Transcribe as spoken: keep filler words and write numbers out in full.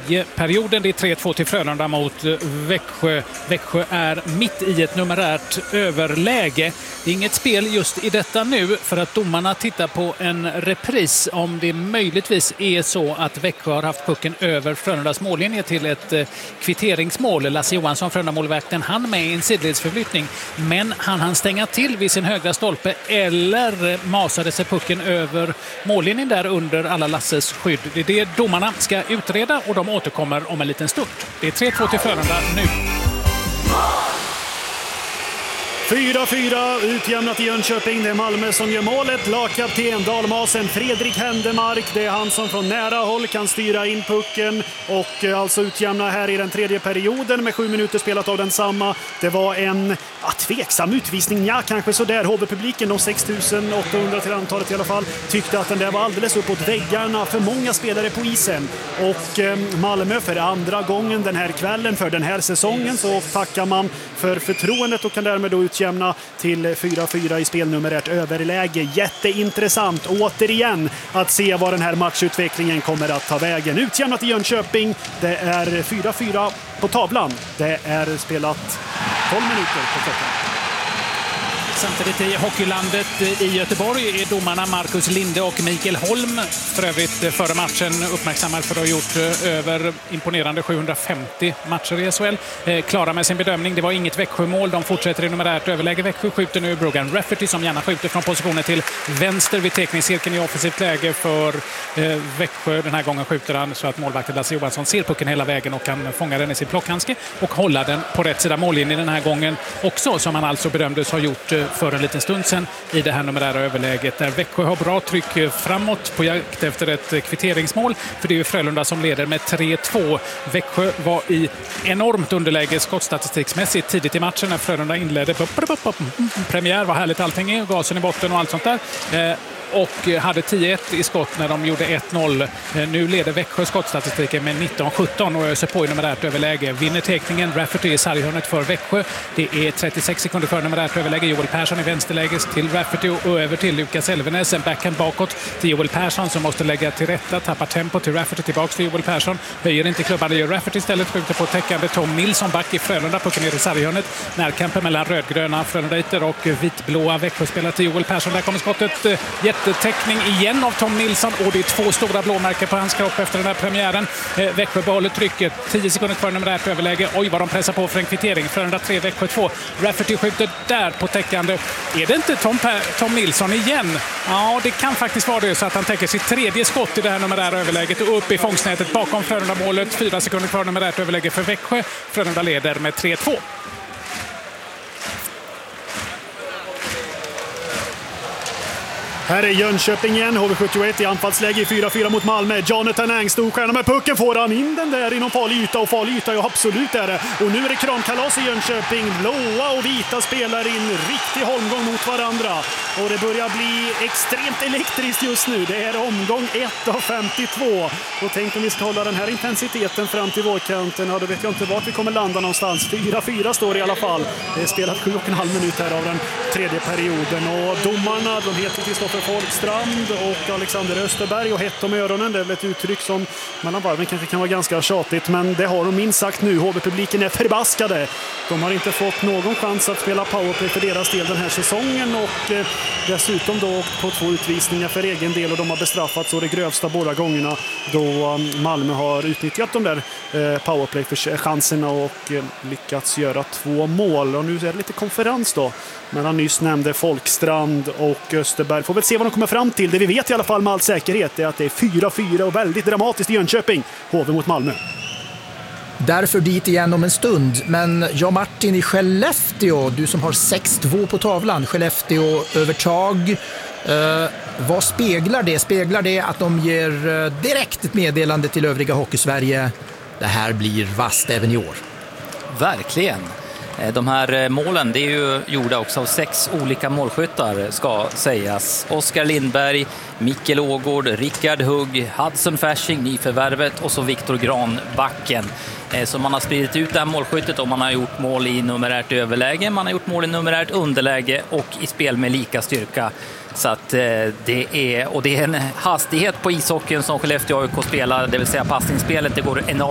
tredje perioden. Det är tre två till Frölunda mot Växjö. Växjö är mitt i ett numerärt överläge. Det är inget spel just i detta nu för att domarna tittar på en repris om det möjligtvis är så att Växjö har haft pucken över Frölundas mållinje till ett kvitteringsmål. Lasse Johansson, Frölunda-målvakten, han med i en sidledsförflyttning, men han hann stänga till vid sin högra stolpe eller masade sig pucken över mållinjen där under alla Lasses skydd. Det är det domarna ska utreda och de återkommer om en liten stund. Det är tre två till Frölunda nu. fyra fyra utjämnat i Jönköping. Det är Malmö som gör målet. Lagkapten dalmasen Fredrik Händemark. Det är han som från nära håll kan styra in pucken och alltså utjämna här i den tredje perioden med sju minuter spelat av densamma. Det var en ja, tveksam utvisning. Ja, kanske så där. H B-publiken, de sex tusen åttahundra till antalet i alla fall, tyckte att den där var alldeles uppåt väggarna. För många spelare på isen. Och eh, Malmö för andra gången den här kvällen för den här säsongen så tackar man för förtroendet och kan därmed då utjämna till fyra fyra i spelnummer ett överläge. Jätteintressant återigen att se vad den här matchutvecklingen kommer att ta vägen. Utjämnat i Jönköping. Det är fyra fyra på tavlan. Det är spelat tolv minuter på klockan. Samtidigt i hockeylandet i Göteborg är domarna Marcus Linde och Mikael Holm för övrigt före matchen uppmärksammad för att ha gjort över imponerande sjuhundrafemtio matcher i S H L. Eh, klara med sin bedömning. Det var inget Växjömål. De fortsätter i numerärt överläge. Växjö skjuter nu Brogan Rafferty som gärna skjuter från positionen till vänster vid teckningscirkeln i offensivt läge för eh, Växjö. Den här gången skjuter han så att målvakten Lasse Johansson ser pucken hela vägen och kan fånga den i sin plockhandske och hålla den på rätt sida mållinjen den här gången också, som han alltså bedömdes ha gjort för en liten stund sedan i det här numerära överläget där Växjö har bra tryck framåt på jakt efter ett kvitteringsmål, för det är ju Frölunda som leder med tre två. Växjö var i enormt underläge skottstatistiksmässigt tidigt i matchen när Frölunda inledde. Premiär, vad härligt allting är, gasen i botten och allt sånt där. Och hade tio ett i skott när de gjorde ett noll. Nu leder Växjö skottstatistiken med nitton sjutton och öser på i numerärt överläge. Vinner teckningen Rafferty i sarghörnet för Växjö. Det är trettiosex sekunder för numerärt överläge. Joel Persson i vänsterläges till Rafferty och över till Lukas Elvenes. En backhand bakåt till Joel Persson som måste lägga till rätta. Tappar tempo till Rafferty, tillbaks till Joel Persson. Höjer inte klubban, det gör Rafferty istället. Skjuter på täckande Tom Nilsson back i Frölunda. Pucken ner i sarghörnet. Närkampen mellan rödgröna Frölundaiter och vitblåa Växjö spelar till Joel Persson. Där kommer skottet. Jätte Teckning igen av Tom Nilsson och det är två stora blåmärken på hans kropp efter den här premiären. Eh, Växjö behåller trycket. tio sekunder kvar numerärt överläge. Oj, vad de pressar på för en kvittering. Frölunda tre, Växjö två. Rafferty skjuter där på täckande. Är det inte Tom, Tom Nilsson igen? Ja, det kan faktiskt vara det så att han täcker sitt tredje skott i det här numerära överläget och upp i fångstnätet bakom Frölunda-målet. Fyra sekunder kvar numerärt överläge för Växjö. Frölunda leder med tre två. Här är Jönköping igen, H V sjuttioett i anfallsläge i fyra fyra mot Malmö. Jonathan Eng, storstjärna med pucken, får han in den där inom farlig yta, och farlig yta, ja absolut är det. Och nu är det kramkalas i Jönköping. Blåa och vita spelar in riktig holmgång mot varandra. Och det börjar bli extremt elektriskt just nu. Det är omgång ett av femtiotvå. Och tänk om vi ska hålla den här intensiteten fram till vårkanten. Ja, då vet jag inte vart vi kommer landa någonstans. fyra fyra står det i alla fall. Det är spelat sju och en halv minut här av den tredje perioden. Och domarna, de heter Kristoffer Folkstrand och Alexander Österberg, och hett om öronen. Det är väl ett uttryck som mellan varven kanske kan vara ganska tjatigt, men det har de minst sagt nu. H B-publiken är förbaskade. De har inte fått någon chans att spela powerplay för deras del den här säsongen, och eh, dessutom då på två utvisningar för egen del, och de har bestraffats så det grövsta båda gångerna då Malmö har utnyttjat de där eh, powerplay för chanserna och eh, lyckats göra två mål. Och nu är det lite konferens då mellan nyss nämnde Folkstrand och Österberg. Får väl se vad de kommer fram till. Det vi vet i alla fall med all säkerhet är att det är fyra fyra och väldigt dramatiskt i Jönköping. H V mot Malmö. Därför dit igen om en stund. Men ja, Martin i Skellefteå, du som har sex två på tavlan. Skellefteå övertag. Eh, vad speglar det? Speglar det att de ger eh, direkt ett meddelande till övriga Hockeysverige? Det här blir vast även i år. Verkligen. De här målen, det är ju gjorda också av sex olika målskyttar, ska sägas. Oskar Lindberg, Mikkel Ågård, Rickard Hugg, Hudson Fasching, nyförvärvet, och så Viktor Granbacken. Så man har spridit ut det här målskyttet, och man har gjort mål i numerärt överläge, man har gjort mål i numerärt underläge och i spel med lika styrka. Så att det är, och det är en hastighet på ishockeyn som Skellefteå A I K spelar, det vill säga passningsspelet, det går enormt